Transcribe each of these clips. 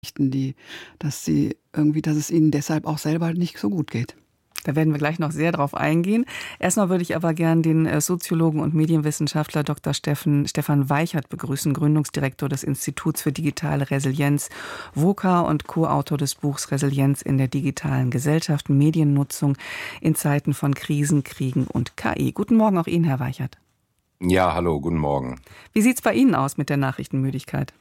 dass es ihnen deshalb auch selber nicht so gut geht. Da werden wir gleich noch sehr drauf eingehen. Erstmal würde ich aber gern den Soziologen und Medienwissenschaftler Dr. Stefan Weichert begrüßen, Gründungsdirektor des Instituts für digitale Resilienz, VOCA und Co-Autor des Buchs Resilienz in der digitalen Gesellschaft, Mediennutzung in Zeiten von Krisen, Kriegen und KI. Guten Morgen auch Ihnen, Herr Weichert. Ja, hallo, guten Morgen. Wie sieht's bei Ihnen aus mit der Nachrichtenmüdigkeit?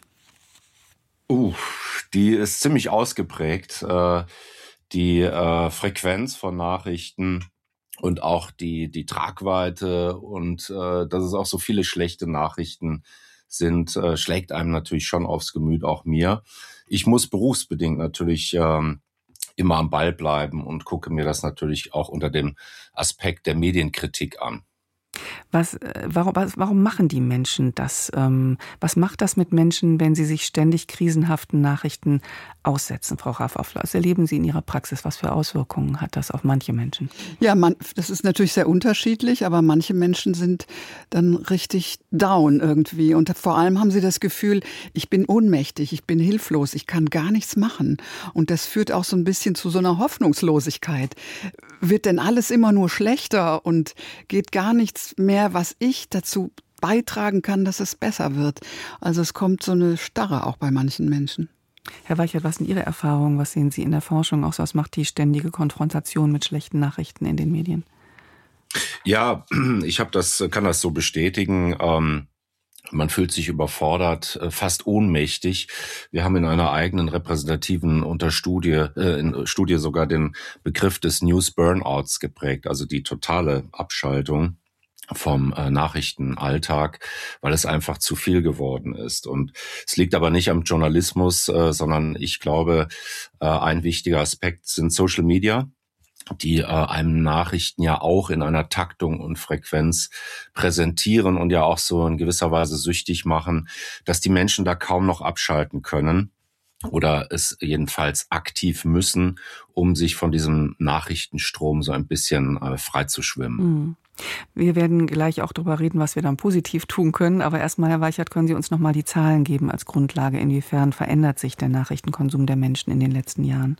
Die ist ziemlich ausgeprägt. Die Frequenz von Nachrichten und auch die Tragweite und dass es auch so viele schlechte Nachrichten sind, schlägt einem natürlich schon aufs Gemüt, auch mir. Ich muss berufsbedingt natürlich immer am Ball bleiben und gucke mir das natürlich auch unter dem Aspekt der Medienkritik an. Warum machen die Menschen das? Was macht das mit Menschen, wenn sie sich ständig krisenhaften Nachrichten aussetzen, Frau Rafafler? Was erleben Sie in Ihrer Praxis? Was für Auswirkungen hat das auf manche Menschen? Ja, das ist natürlich sehr unterschiedlich, aber manche Menschen sind dann richtig down irgendwie. Und vor allem haben sie das Gefühl, ich bin ohnmächtig, ich bin hilflos, ich kann gar nichts machen. Und das führt auch so ein bisschen zu so einer Hoffnungslosigkeit. Wird denn alles immer nur schlechter und geht gar nichts mehr, was ich dazu beitragen kann, dass es besser wird? Also es kommt so eine Starre auch bei manchen Menschen. Herr Weichert, was sind Ihre Erfahrungen? Was sehen Sie in der Forschung aus? Was macht die ständige Konfrontation mit schlechten Nachrichten in den Medien? Ja, ich kann das so bestätigen. Man fühlt sich überfordert, fast ohnmächtig. Wir haben in einer eigenen repräsentativen Studie sogar den Begriff des News Burnouts geprägt, also die totale Abschaltung vom Nachrichtenalltag, weil es einfach zu viel geworden ist. Und es liegt aber nicht am Journalismus, sondern ich glaube, ein wichtiger Aspekt sind Social Media, die einem Nachrichten ja auch in einer Taktung und Frequenz präsentieren und ja auch so in gewisser Weise süchtig machen, dass die Menschen da kaum noch abschalten können oder es jedenfalls aktiv müssen, um sich von diesem Nachrichtenstrom so ein bisschen frei zu schwimmen. Wir werden gleich auch darüber reden, was wir dann positiv tun können. Aber erstmal, Herr Weichert, können Sie uns noch mal die Zahlen geben als Grundlage? Inwiefern verändert sich der Nachrichtenkonsum der Menschen in den letzten Jahren?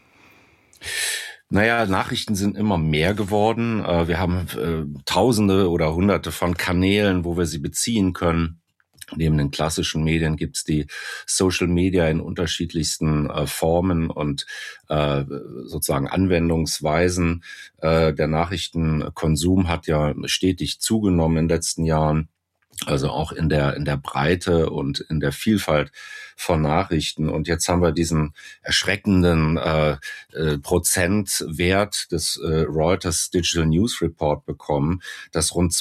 Naja, Nachrichten sind immer mehr geworden. Wir haben Tausende oder Hunderte von Kanälen, wo wir sie beziehen können. Neben den klassischen Medien gibt's die Social Media in unterschiedlichsten Formen und sozusagen Anwendungsweisen. Der Nachrichtenkonsum hat ja stetig zugenommen in den letzten Jahren. Also auch in der Breite und in der Vielfalt von Nachrichten. Und jetzt haben wir diesen erschreckenden Prozentwert des Reuters Digital News Report bekommen, dass rund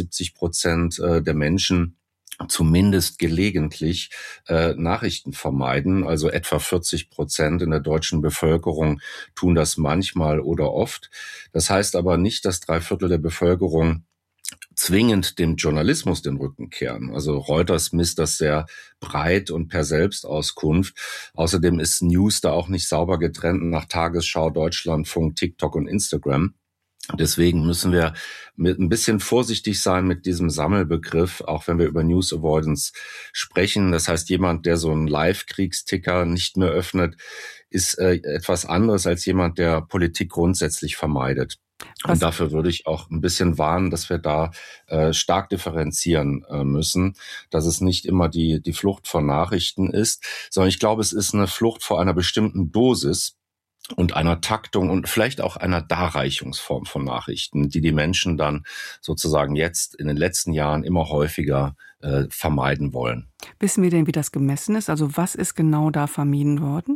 72% der Menschen zumindest gelegentlich Nachrichten vermeiden. Also etwa 40% in der deutschen Bevölkerung tun das manchmal oder oft. Das heißt aber nicht, dass 3/4 der Bevölkerung zwingend dem Journalismus den Rücken kehren. Also Reuters misst das sehr breit und per Selbstauskunft. Außerdem ist News da auch nicht sauber getrennt nach Tagesschau, Deutschlandfunk, TikTok und Instagram. Deswegen müssen wir mit ein bisschen vorsichtig sein mit diesem Sammelbegriff, auch wenn wir über News Avoidance sprechen. Das heißt, jemand, der so einen Live-Kriegsticker nicht mehr öffnet, ist etwas anderes als jemand, der Politik grundsätzlich vermeidet. Und dafür würde ich auch ein bisschen warnen, dass wir da stark differenzieren müssen, dass es nicht immer die Flucht von Nachrichten ist, sondern ich glaube, es ist eine Flucht vor einer bestimmten Dosis und einer Taktung und vielleicht auch einer Darreichungsform von Nachrichten, die Menschen dann sozusagen jetzt in den letzten Jahren immer häufiger vermeiden wollen. Wissen wir denn, wie das gemessen ist? Also was ist genau da vermieden worden?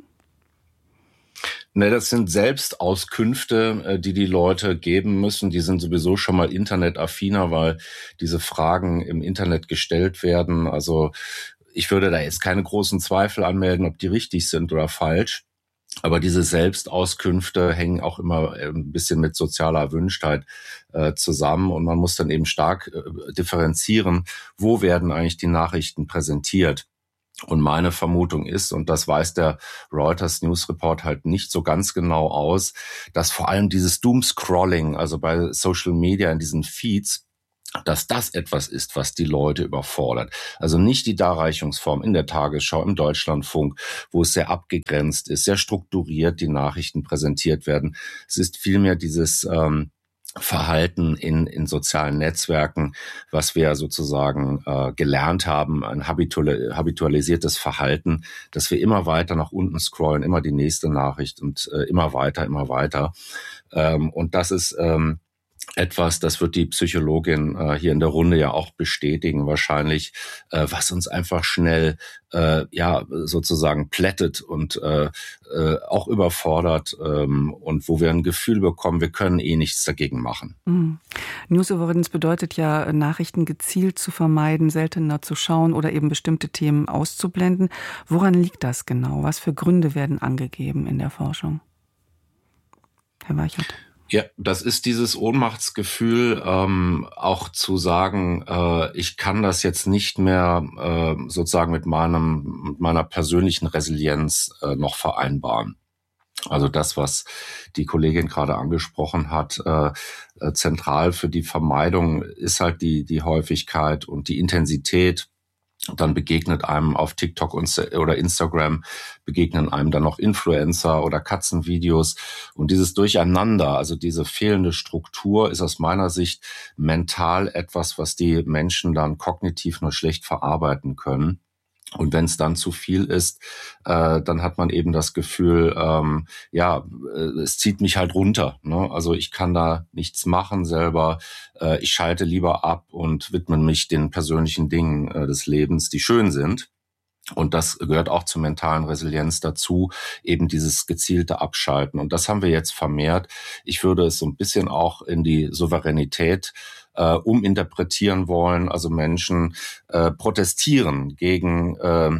Ne, das sind Selbstauskünfte, die Leute geben müssen. Die sind sowieso schon mal internetaffiner, weil diese Fragen im Internet gestellt werden. Also ich würde da jetzt keine großen Zweifel anmelden, ob die richtig sind oder falsch. Aber diese Selbstauskünfte hängen auch immer ein bisschen mit sozialer Erwünschtheit zusammen. Und man muss dann eben stark differenzieren, wo werden eigentlich die Nachrichten präsentiert. Und meine Vermutung ist, und das weiß der Reuters News Report halt nicht so ganz genau aus, dass vor allem dieses Doomscrolling, also bei Social Media in diesen Feeds, dass das etwas ist, was die Leute überfordert. Also nicht die Darreichungsform in der Tagesschau, im Deutschlandfunk, wo es sehr abgegrenzt ist, sehr strukturiert die Nachrichten präsentiert werden. Es ist vielmehr dieses Verhalten in sozialen Netzwerken, was wir sozusagen gelernt haben, ein habitualisiertes Verhalten, dass wir immer weiter nach unten scrollen, immer die nächste Nachricht und immer weiter. Und das ist etwas, das wird die Psychologin hier in der Runde ja auch bestätigen, wahrscheinlich, was uns einfach schnell sozusagen plättet und auch überfordert und wo wir ein Gefühl bekommen, wir können nichts dagegen machen. News-Avoidance bedeutet ja, Nachrichten gezielt zu vermeiden, seltener zu schauen oder eben bestimmte Themen auszublenden. Woran liegt das genau? Was für Gründe werden angegeben in der Forschung? Herr Weichert. Ja, das ist dieses Ohnmachtsgefühl, auch zu sagen, ich kann das jetzt nicht mehr sozusagen mit meiner persönlichen Resilienz noch vereinbaren. Also das, was die Kollegin gerade angesprochen hat, zentral für die Vermeidung ist halt die Häufigkeit und die Intensität. Dann begegnet einem auf TikTok oder Instagram, begegnen einem dann noch Influencer oder Katzenvideos. Und dieses Durcheinander, also diese fehlende Struktur, ist aus meiner Sicht mental etwas, was die Menschen dann kognitiv nur schlecht verarbeiten können. Und wenn es dann zu viel ist, dann hat man eben das Gefühl, es zieht mich halt runter. Ne? Also ich kann da nichts machen selber. Ich schalte lieber ab und widme mich den persönlichen Dingen des Lebens, die schön sind. Und das gehört auch zur mentalen Resilienz dazu, eben dieses gezielte Abschalten. Und das haben wir jetzt vermehrt. Ich würde es so ein bisschen auch in die Souveränität uminterpretieren wollen. Also Menschen protestieren gegen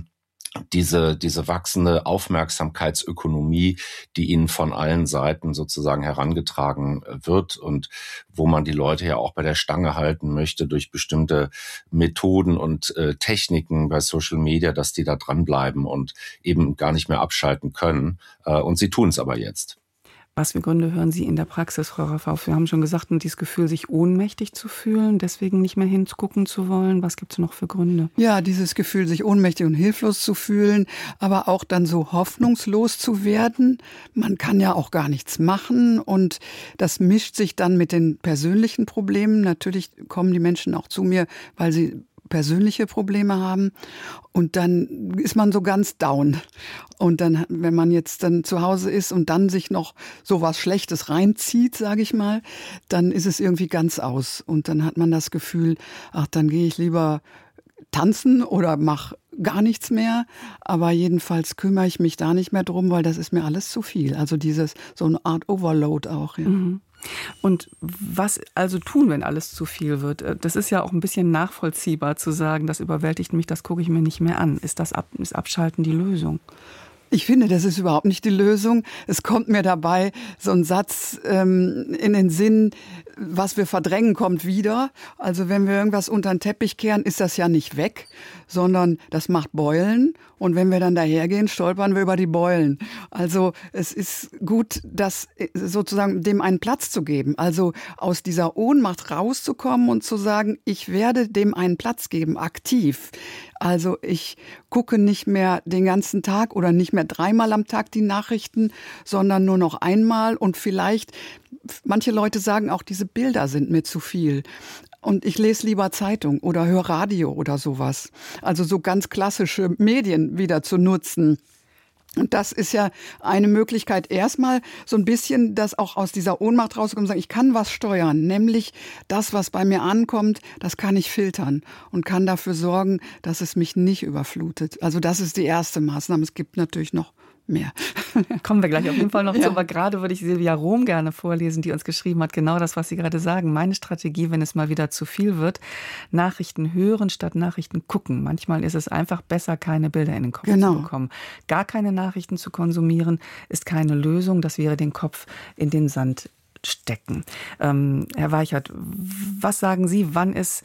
diese wachsende Aufmerksamkeitsökonomie, die ihnen von allen Seiten sozusagen herangetragen wird und wo man die Leute ja auch bei der Stange halten möchte durch bestimmte Methoden und Techniken bei Social Media, dass die da dranbleiben und eben gar nicht mehr abschalten können. Und sie tun es aber jetzt. Was für Gründe hören Sie in der Praxis, Frau Raffauf? Wir haben schon gesagt, dieses Gefühl, sich ohnmächtig zu fühlen, deswegen nicht mehr hingucken zu wollen. Was gibt es noch für Gründe? Ja, dieses Gefühl, sich ohnmächtig und hilflos zu fühlen, aber auch dann so hoffnungslos zu werden. Man kann ja auch gar nichts machen und das mischt sich dann mit den persönlichen Problemen. Natürlich kommen die Menschen auch zu mir, weil sie persönliche Probleme haben und dann ist man so ganz down. Und dann, wenn man jetzt dann zu Hause ist und dann sich noch so was Schlechtes reinzieht, sage ich mal, dann ist es irgendwie ganz aus. Und dann hat man das Gefühl, ach, dann gehe ich lieber tanzen oder mache gar nichts mehr. Aber jedenfalls kümmere ich mich da nicht mehr drum, weil das ist mir alles zu viel. Also so eine Art Overload auch. Ja. Mhm. Und was also tun, wenn alles zu viel wird? Das ist ja auch ein bisschen nachvollziehbar zu sagen, das überwältigt mich, das gucke ich mir nicht mehr an. Ist Abschalten die Lösung? Ich finde, das ist überhaupt nicht die Lösung. Es kommt mir dabei so ein Satz in den Sinn, was wir verdrängen, kommt wieder. Also wenn wir irgendwas unter den Teppich kehren, ist das ja nicht weg, sondern das macht Beulen. Und wenn wir dann dahergehen, stolpern wir über die Beulen. Also es ist gut, das sozusagen dem einen Platz zu geben. Also aus dieser Ohnmacht rauszukommen und zu sagen, ich werde dem einen Platz geben, aktiv. Also ich gucke nicht mehr den ganzen Tag oder nicht mehr 3-mal am Tag die Nachrichten, sondern nur noch einmal. Und vielleicht, manche Leute sagen auch, diese Bilder sind mir zu viel. Und ich lese lieber Zeitung oder höre Radio oder sowas. Also so ganz klassische Medien wieder zu nutzen. Und das ist ja eine Möglichkeit, erstmal so ein bisschen das auch aus dieser Ohnmacht rauszukommen und sagen, ich kann was steuern, nämlich das, was bei mir ankommt, das kann ich filtern und kann dafür sorgen, dass es mich nicht überflutet. Also das ist die erste Maßnahme. Es gibt natürlich noch mehr. Kommen wir gleich auf jeden Fall noch zu, aber gerade würde ich Silvia Rohm gerne vorlesen, die uns geschrieben hat, genau das, was Sie gerade sagen. Meine Strategie, wenn es mal wieder zu viel wird, Nachrichten hören statt Nachrichten gucken. Manchmal ist es einfach besser, keine Bilder in den Kopf zu bekommen. Gar keine Nachrichten zu konsumieren, ist keine Lösung. Das wäre den Kopf in den Sand stecken. Herr Weichert, was sagen Sie, wann ist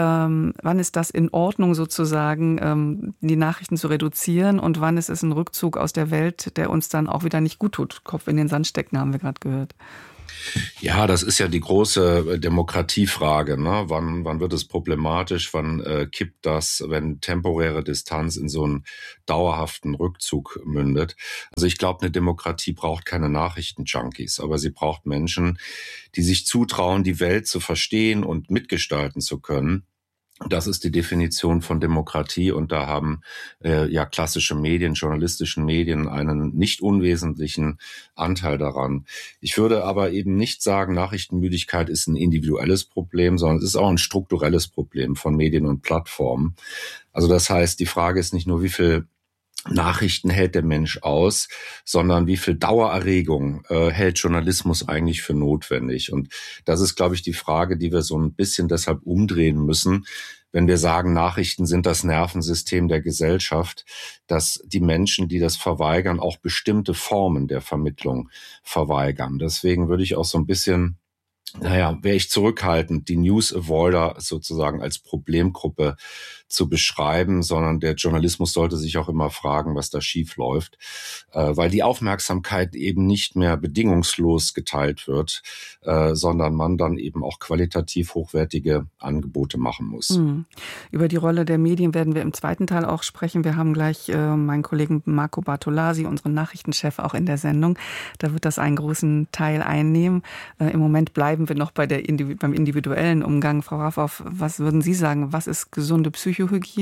das in Ordnung sozusagen, die Nachrichten zu reduzieren und wann ist es ein Rückzug aus der Welt, der uns dann auch wieder nicht gut tut? Kopf in den Sand stecken, haben wir gerade gehört. Ja, das ist ja die große Demokratiefrage, ne? Wann wird es problematisch? Wann kippt das, wenn temporäre Distanz in so einen dauerhaften Rückzug mündet? Also ich glaube, eine Demokratie braucht keine Nachrichtenjunkies, aber sie braucht Menschen, die sich zutrauen, die Welt zu verstehen und mitgestalten zu können. Das ist die Definition von Demokratie, und da haben ja klassische Medien, journalistischen Medien einen nicht unwesentlichen Anteil daran. Ich würde aber eben nicht sagen, Nachrichtenmüdigkeit ist ein individuelles Problem, sondern es ist auch ein strukturelles Problem von Medien und Plattformen. Also das heißt, die Frage ist nicht nur, wie viel Nachrichten hält der Mensch aus, sondern wie viel Dauererregung hält Journalismus eigentlich für notwendig? Und das ist, glaube ich, die Frage, die wir so ein bisschen deshalb umdrehen müssen, wenn wir sagen, Nachrichten sind das Nervensystem der Gesellschaft, dass die Menschen, die das verweigern, auch bestimmte Formen der Vermittlung verweigern. Deswegen würde ich auch so ein bisschen, wäre ich zurückhaltend, die News Avoider sozusagen als Problemgruppe zu beschreiben, sondern der Journalismus sollte sich auch immer fragen, was da schief läuft, weil die Aufmerksamkeit eben nicht mehr bedingungslos geteilt wird, sondern man dann eben auch qualitativ hochwertige Angebote machen muss. Über die Rolle der Medien werden wir im zweiten Teil auch sprechen. Wir haben gleich meinen Kollegen Marco Bartolasi, unseren Nachrichtenchef, auch in der Sendung. Da wird das einen großen Teil einnehmen. Im Moment bleiben wir noch beim individuellen Umgang. Frau Raffoff, was würden Sie sagen? Was ist gesunde Psychohygiene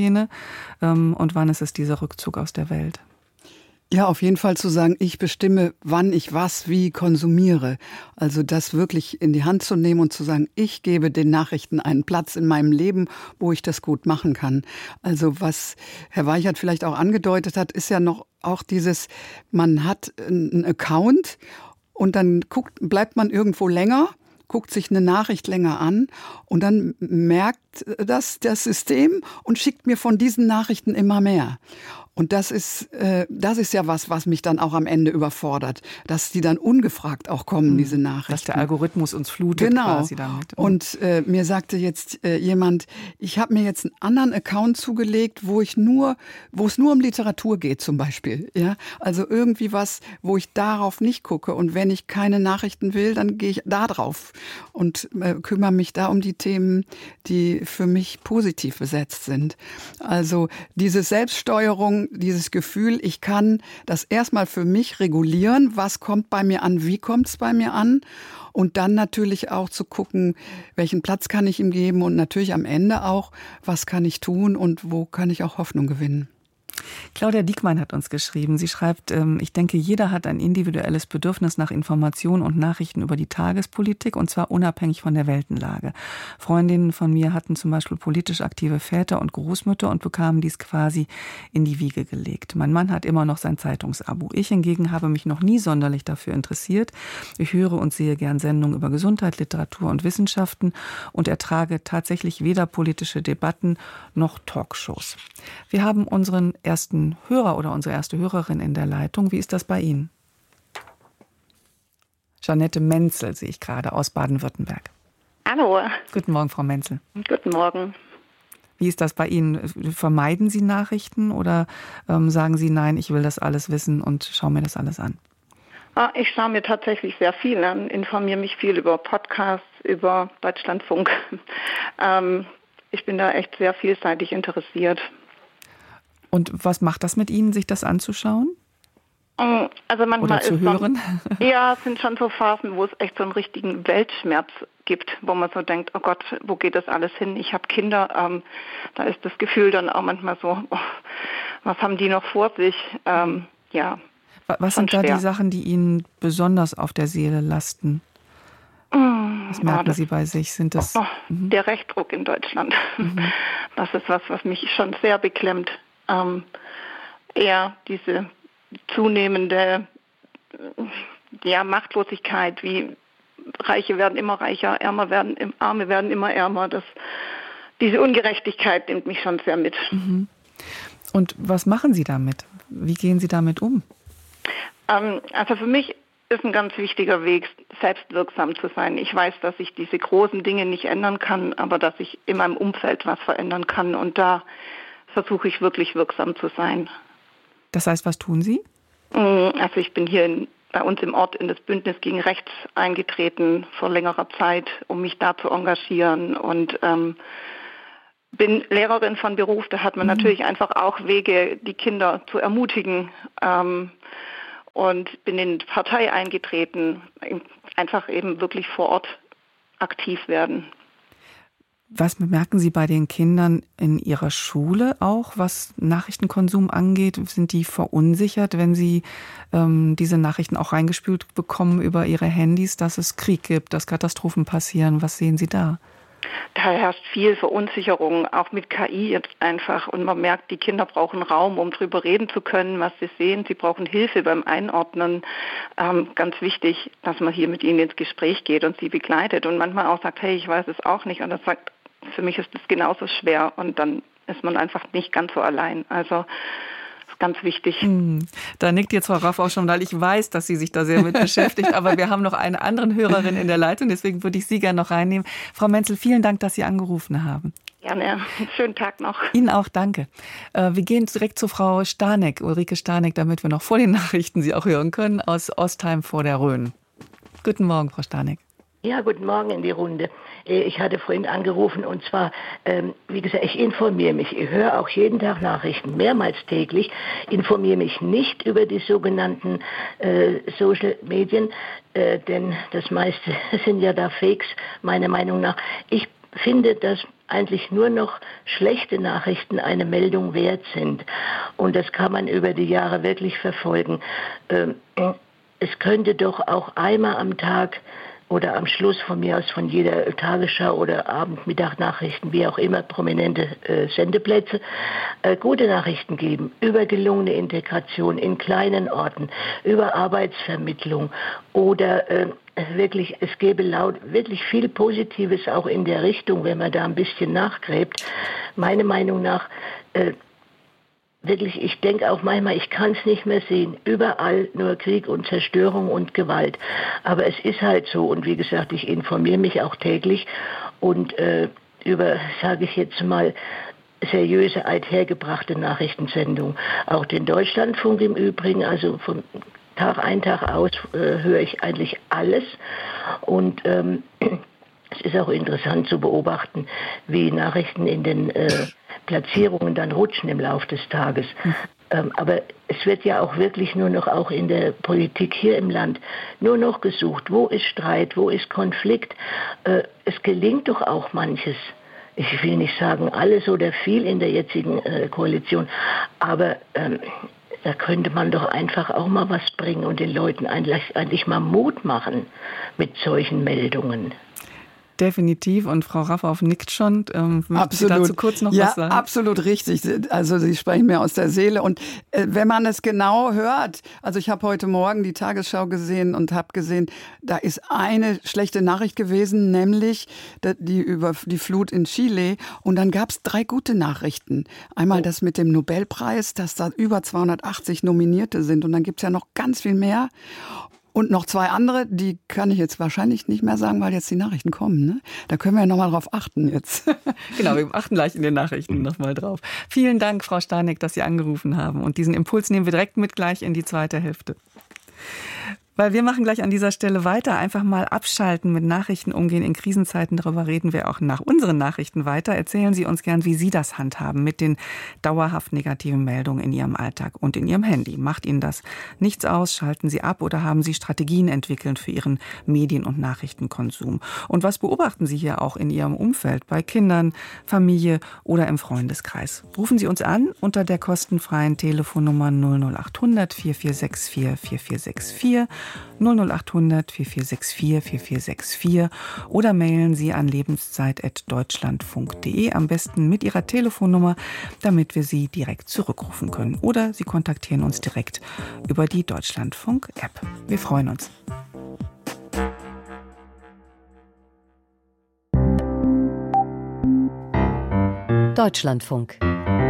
und wann ist es dieser Rückzug aus der Welt? Ja, auf jeden Fall zu sagen, ich bestimme, wann ich was wie konsumiere. Also das wirklich in die Hand zu nehmen und zu sagen, ich gebe den Nachrichten einen Platz in meinem Leben, wo ich das gut machen kann. Also was Herr Weichert vielleicht auch angedeutet hat, ist ja noch auch dieses, man hat einen Account und dann bleibt man irgendwo länger, guckt sich eine Nachricht länger an und dann merkt das System und schickt mir von diesen Nachrichten immer mehr. Und das ist ja was mich dann auch am Ende überfordert, dass die dann ungefragt auch kommen, diese Nachrichten. Dass der Algorithmus uns flutet quasi damit. Und mir sagte jetzt jemand, ich habe mir jetzt einen anderen Account zugelegt, wo es nur um Literatur geht zum Beispiel. Ja? Also irgendwie was, wo ich darauf nicht gucke. Und wenn ich keine Nachrichten will, dann gehe ich da drauf und kümmere mich da um die Themen, die für mich positiv besetzt sind. Also diese Selbststeuerung, dieses Gefühl, ich kann das erstmal für mich regulieren, was kommt bei mir an, wie kommt es bei mir an, und dann natürlich auch zu gucken, welchen Platz kann ich ihm geben und natürlich am Ende auch, was kann ich tun und wo kann ich auch Hoffnung gewinnen. Claudia Diekmann hat uns geschrieben. Sie schreibt, ich denke, jeder hat ein individuelles Bedürfnis nach Informationen und Nachrichten über die Tagespolitik, und zwar unabhängig von der Weltenlage. Freundinnen von mir hatten zum Beispiel politisch aktive Väter und Großmütter und bekamen dies quasi in die Wiege gelegt. Mein Mann hat immer noch sein Zeitungsabo. Ich hingegen habe mich noch nie sonderlich dafür interessiert. Ich höre und sehe gern Sendungen über Gesundheit, Literatur und Wissenschaften und ertrage tatsächlich weder politische Debatten noch Talkshows. Wir haben unseren ersten Hörer oder unsere erste Hörerin in der Leitung. Wie ist das bei Ihnen? Jeanette Menzel sehe ich gerade aus Baden-Württemberg. Hallo. Guten Morgen, Frau Menzel. Guten Morgen. Wie ist das bei Ihnen? Vermeiden Sie Nachrichten oder sagen Sie, nein, ich will das alles wissen und schaue mir das alles an? Ich schaue mir tatsächlich sehr viel an, informiere mich viel über Podcasts, über Deutschlandfunk. Ich bin da echt sehr vielseitig interessiert. Und was macht das mit Ihnen, sich das anzuschauen? Also manchmal oder zu hören? Es sind schon so Phasen, wo es echt so einen richtigen Weltschmerz gibt, wo man so denkt, oh Gott, wo geht das alles hin? Ich habe Kinder, da ist das Gefühl dann auch manchmal so, oh, was haben die noch vor sich? Was sind da die Sachen, die Ihnen besonders auf der Seele lasten? Was merken Sie bei sich? Sind das der Rechtsruck in Deutschland? Das ist was mich schon sehr beklemmt. Eher diese zunehmende Machtlosigkeit, wie Reiche werden immer reicher, Arme werden immer ärmer. Diese Ungerechtigkeit nimmt mich schon sehr mit. Und was machen Sie damit? Wie gehen Sie damit um? Also für mich ist ein ganz wichtiger Weg, selbstwirksam zu sein. Ich weiß, dass ich diese großen Dinge nicht ändern kann, aber dass ich in meinem Umfeld was verändern kann, und da versuche ich wirklich wirksam zu sein. Das heißt, was tun Sie? Also ich bin hier in bei uns im Ort in das Bündnis gegen Rechts eingetreten vor längerer Zeit, um mich da zu engagieren und bin Lehrerin von Beruf. Da hat man natürlich einfach auch Wege, die Kinder zu ermutigen, und bin in die Partei eingetreten, einfach eben wirklich vor Ort aktiv werden. Was bemerken Sie bei den Kindern in Ihrer Schule auch, was Nachrichtenkonsum angeht? Sind die verunsichert, wenn sie diese Nachrichten auch reingespült bekommen über ihre Handys, dass es Krieg gibt, dass Katastrophen passieren? Was sehen Sie da? Da herrscht viel Verunsicherung, auch mit KI jetzt einfach. Und man merkt, die Kinder brauchen Raum, um drüber reden zu können, was sie sehen. Sie brauchen Hilfe beim Einordnen. Ganz wichtig, dass man hier mit ihnen ins Gespräch geht und sie begleitet. Und manchmal auch sagt, hey, ich weiß es auch nicht. Und das sagt, für mich ist das genauso schwer. Und dann ist man einfach nicht ganz so allein. Also ganz wichtig. Da nickt jetzt Frau Raff auch schon, weil ich weiß, dass sie sich da sehr mit beschäftigt. Aber wir haben noch eine andere Hörerin in der Leitung, deswegen würde ich Sie gerne noch reinnehmen. Frau Menzel, vielen Dank, dass Sie angerufen haben. Gerne. Schönen Tag noch. Ihnen auch, danke. Wir gehen direkt zu Frau Starneck, Ulrike Starneck, damit wir noch vor den Nachrichten Sie auch hören können, aus Ostheim vor der Rhön. Guten Morgen, Frau Starneck. Ja, guten Morgen in die Runde. Ich hatte vorhin angerufen und zwar, wie gesagt, ich informiere mich. Ich höre auch jeden Tag Nachrichten, mehrmals täglich, informiere mich nicht über die sogenannten Social Medien, denn das meiste sind ja da Fakes, meiner Meinung nach. Ich finde, dass eigentlich nur noch schlechte Nachrichten eine Meldung wert sind. Und das kann man über die Jahre wirklich verfolgen. Es könnte doch auch einmal am Tag oder am Schluss von mir aus von jeder Tagesschau oder Abend-Mittag-Nachrichten, wie auch immer, prominente Sendeplätze, gute Nachrichten geben über gelungene Integration in kleinen Orten, über Arbeitsvermittlung oder wirklich, es gäbe wirklich viel Positives auch in der Richtung, wenn man da ein bisschen nachgräbt. Meiner Meinung nach wirklich, ich denke auch manchmal, ich kann es nicht mehr sehen. Überall nur Krieg und Zerstörung und Gewalt. Aber es ist halt so. Und wie gesagt, ich informiere mich auch täglich und über, sage ich jetzt mal, seriöse, althergebrachte Nachrichtensendungen. Auch den Deutschlandfunk im Übrigen, also von Tag ein, Tag aus höre ich eigentlich alles. Und es ist auch interessant zu beobachten, wie Nachrichten in den Platzierungen dann rutschen im Laufe des Tages. Aber es wird ja auch wirklich nur noch auch in der Politik hier im Land nur noch gesucht. Wo ist Streit, wo ist Konflikt? Es gelingt doch auch manches. Ich will nicht sagen alles oder viel in der jetzigen Koalition, aber da könnte man doch einfach auch mal was bringen und den Leuten eigentlich mal Mut machen mit solchen Meldungen. Definitiv. Und Frau Raffauf nickt schon. Möchten Sie dazu kurz noch was sagen? Ja, absolut richtig. Also Sie sprechen mir aus der Seele. Und wenn man es genau hört, also ich habe heute Morgen die Tagesschau gesehen und habe gesehen, da ist eine schlechte Nachricht gewesen, nämlich die über die Flut in Chile. Und dann gab es 3 gute Nachrichten. Einmal das mit dem Nobelpreis, dass da über 280 Nominierte sind. Und dann gibt es ja noch ganz viel mehr. Und noch 2 andere, die kann ich jetzt wahrscheinlich nicht mehr sagen, weil jetzt die Nachrichten kommen. Ne? Da können wir ja nochmal drauf achten jetzt. Genau, wir achten gleich in den Nachrichten nochmal drauf. Vielen Dank, Frau Starneck, dass Sie angerufen haben. Und diesen Impuls nehmen wir direkt mit gleich in die zweite Hälfte. Weil wir machen gleich an dieser Stelle weiter. Einfach mal abschalten, mit Nachrichten umgehen in Krisenzeiten. Darüber reden wir auch nach unseren Nachrichten weiter. Erzählen Sie uns gern, wie Sie das handhaben mit den dauerhaft negativen Meldungen in Ihrem Alltag und in Ihrem Handy. Macht Ihnen das nichts aus? Schalten Sie ab oder haben Sie Strategien entwickelt für Ihren Medien- und Nachrichtenkonsum? Und was beobachten Sie hier auch in Ihrem Umfeld, bei Kindern, Familie oder im Freundeskreis? Rufen Sie uns an unter der kostenfreien Telefonnummer 00800 4464 4464. 00800 4464 4464 oder mailen Sie an lebenszeit@deutschlandfunk.de, am besten mit Ihrer Telefonnummer, damit wir Sie direkt zurückrufen können. Oder Sie kontaktieren uns direkt über die Deutschlandfunk-App. Wir freuen uns. Deutschlandfunk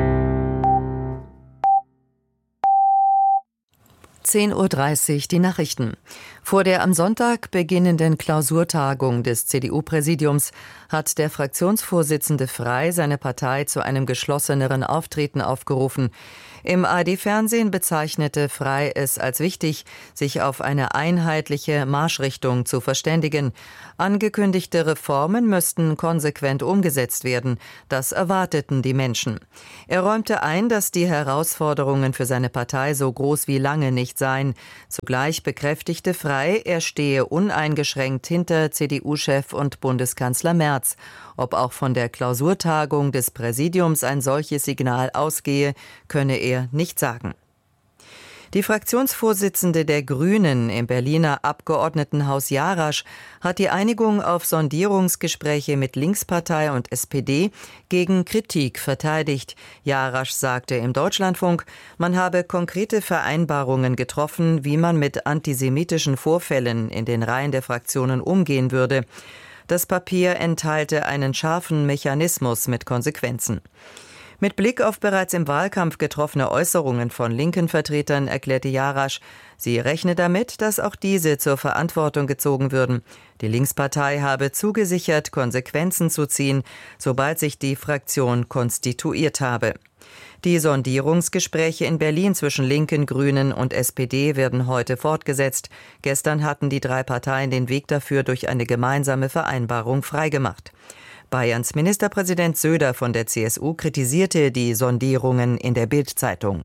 10:30 Uhr die Nachrichten. Vor der am Sonntag beginnenden Klausurtagung des CDU-Präsidiums hat der Fraktionsvorsitzende Frey seine Partei zu einem geschlosseneren Auftreten aufgerufen. Im ARD-Fernsehen bezeichnete Frey es als wichtig, sich auf eine einheitliche Marschrichtung zu verständigen. Angekündigte Reformen müssten konsequent umgesetzt werden. Das erwarteten die Menschen. Er räumte ein, dass die Herausforderungen für seine Partei so groß wie lange nicht seien. Zugleich bekräftigte Frey, er stehe uneingeschränkt hinter CDU-Chef und Bundeskanzler Merz. Ob auch von der Klausurtagung des Präsidiums ein solches Signal ausgehe, könne er nicht sagen. Die Fraktionsvorsitzende der Grünen im Berliner Abgeordnetenhaus Jarasch hat die Einigung auf Sondierungsgespräche mit Linkspartei und SPD gegen Kritik verteidigt. Jarasch sagte im Deutschlandfunk, man habe konkrete Vereinbarungen getroffen, wie man mit antisemitischen Vorfällen in den Reihen der Fraktionen umgehen würde. Das Papier enthalte einen scharfen Mechanismus mit Konsequenzen. Mit Blick auf bereits im Wahlkampf getroffene Äußerungen von linken Vertretern erklärte Jarasch, sie rechne damit, dass auch diese zur Verantwortung gezogen würden. Die Linkspartei habe zugesichert, Konsequenzen zu ziehen, sobald sich die Fraktion konstituiert habe. Die Sondierungsgespräche in Berlin zwischen Linken, Grünen und SPD werden heute fortgesetzt. Gestern hatten die drei Parteien den Weg dafür durch eine gemeinsame Vereinbarung freigemacht. Bayerns Ministerpräsident Söder von der CSU kritisierte die Sondierungen in der Bild-Zeitung.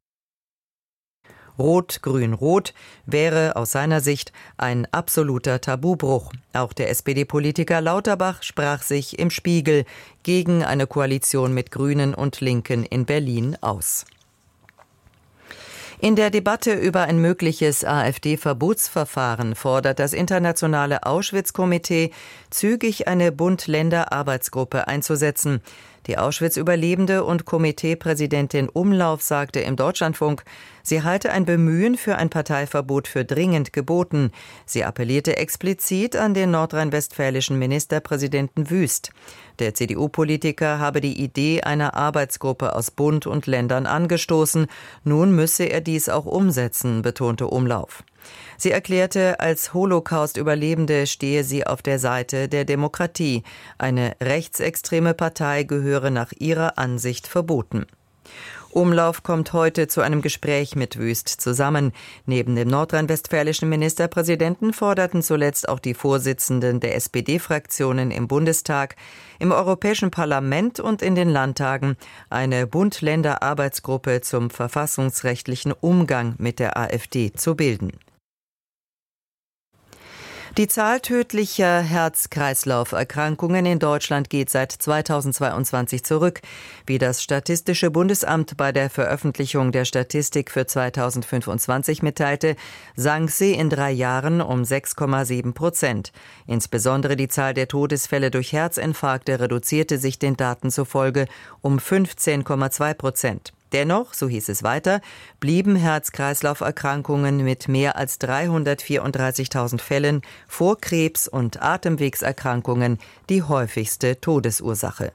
Rot, Grün, Rot wäre aus seiner Sicht ein absoluter Tabubruch. Auch der SPD-Politiker Lauterbach sprach sich im Spiegel gegen eine Koalition mit Grünen und Linken in Berlin aus. In der Debatte über ein mögliches AfD-Verbotsverfahren fordert das internationale Auschwitz-Komitee, zügig eine Bund-Länder-Arbeitsgruppe einzusetzen. Die Auschwitz-Überlebende und Komiteepräsidentin Umlauf sagte im Deutschlandfunk, sie halte ein Bemühen für ein Parteiverbot für dringend geboten. Sie appellierte explizit an den nordrhein-westfälischen Ministerpräsidenten Wüst. Der CDU-Politiker habe die Idee einer Arbeitsgruppe aus Bund und Ländern angestoßen. Nun müsse er dies auch umsetzen, betonte Umlauf. Sie erklärte, als Holocaust-Überlebende stehe sie auf der Seite der Demokratie. Eine rechtsextreme Partei gehöre nach ihrer Ansicht verboten. Umlauf kommt heute zu einem Gespräch mit Wüst zusammen. Neben dem nordrhein-westfälischen Ministerpräsidenten forderten zuletzt auch die Vorsitzenden der SPD-Fraktionen im Bundestag, im Europäischen Parlament und in den Landtagen eine Bund-Länder-Arbeitsgruppe zum verfassungsrechtlichen Umgang mit der AfD zu bilden. Die Zahl tödlicher Herz-Kreislauf-Erkrankungen in Deutschland geht seit 2022 zurück. Wie das Statistische Bundesamt bei der Veröffentlichung der Statistik für 2025 mitteilte, sank sie in 3 Jahren um 6,7%. Insbesondere die Zahl der Todesfälle durch Herzinfarkte reduzierte sich den Daten zufolge um 15,2%. Dennoch, so hieß es weiter, blieben Herz-Kreislauf-Erkrankungen mit mehr als 334.000 Fällen vor Krebs und Atemwegserkrankungen die häufigste Todesursache.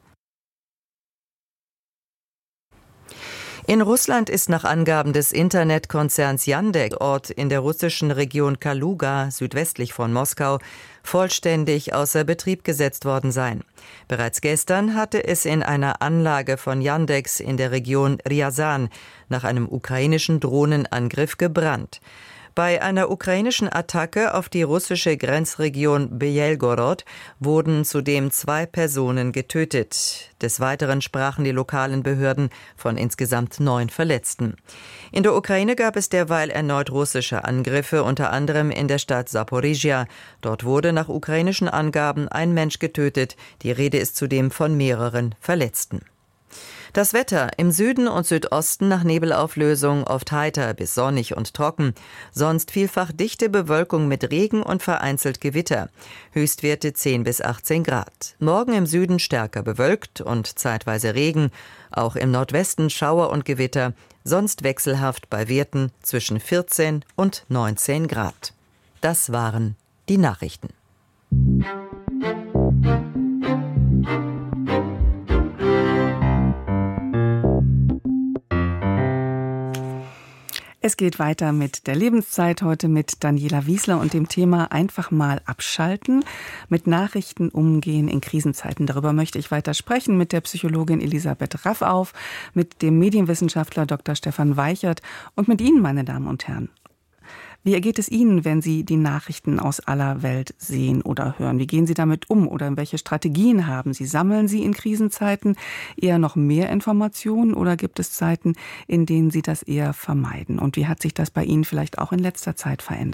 In Russland ist nach Angaben des Internetkonzerns Yandex Ort in der russischen Region Kaluga, südwestlich von Moskau, vollständig außer Betrieb gesetzt worden sein. Bereits gestern hatte es in einer Anlage von Yandex in der Region Ryazan nach einem ukrainischen Drohnenangriff gebrannt. Bei einer ukrainischen Attacke auf die russische Grenzregion Belgorod wurden zudem 2 Personen getötet. Des Weiteren sprachen die lokalen Behörden von insgesamt 9 Verletzten. In der Ukraine gab es derweil erneut russische Angriffe, unter anderem in der Stadt Saporizhia. Dort wurde nach ukrainischen Angaben ein Mensch getötet. Die Rede ist zudem von mehreren Verletzten. Das Wetter im Süden und Südosten nach Nebelauflösung oft heiter bis sonnig und trocken. Sonst vielfach dichte Bewölkung mit Regen und vereinzelt Gewitter. Höchstwerte 10 bis 18 Grad. Morgen im Süden stärker bewölkt und zeitweise Regen. Auch im Nordwesten Schauer und Gewitter. Sonst wechselhaft bei Werten zwischen 14 und 19 Grad. Das waren die Nachrichten. Es geht weiter mit der Lebenszeit, heute mit Daniela Wiesler und dem Thema einfach mal abschalten, mit Nachrichten umgehen in Krisenzeiten. Darüber möchte ich weiter sprechen mit der Psychologin Elisabeth Raffauf, mit dem Medienwissenschaftler Dr. Stefan Weichert und mit Ihnen, meine Damen und Herren. Wie ergeht es Ihnen, wenn Sie die Nachrichten aus aller Welt sehen oder hören? Wie gehen Sie damit um oder welche Strategien haben Sie? Sammeln Sie in Krisenzeiten eher noch mehr Informationen oder gibt es Zeiten, in denen Sie das eher vermeiden? Und wie hat sich das bei Ihnen vielleicht auch in letzter Zeit verändert?